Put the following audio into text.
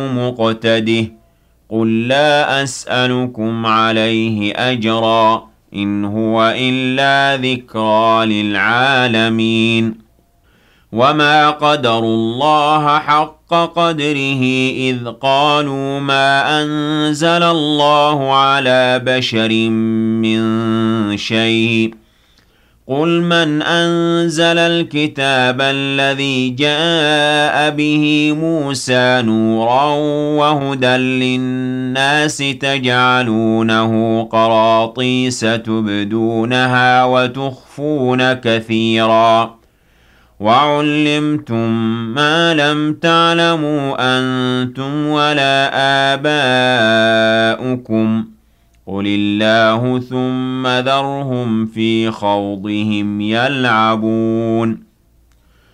مقتده قل لا أسألكم عليه أجرا إن هو إلا ذكرى للعالمين وما قدروا الله حق قدره إذ قالوا ما أنزل الله على بشر من شيء قل من أنزل الكتاب الذي جاء به موسى نورا وهدى للناس تجعلونه قراطيس تبدونها وتخفون كثيرا وعلمتم ما لم تعلموا أنتم ولا آباؤكم قل الله ثم ذرهم في خوضهم يلعبون